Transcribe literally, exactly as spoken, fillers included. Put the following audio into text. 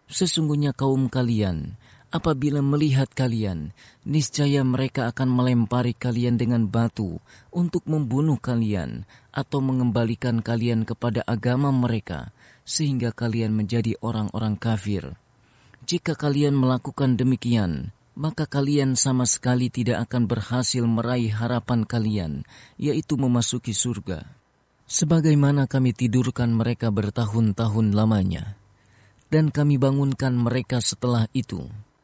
Sesungguhnya kaum kalian, apabila melihat kalian, niscaya mereka akan melempari kalian dengan batu untuk membunuh kalian atau mengembalikan kalian kepada agama mereka, sehingga kalian menjadi orang-orang kafir. Jika kalian melakukan demikian, maka kalian sama sekali tidak akan berhasil meraih harapan kalian, yaitu memasuki surga. Sebagaimana kami tidurkan mereka bertahun-tahun lamanya, dan kami bangunkan mereka setelah itu,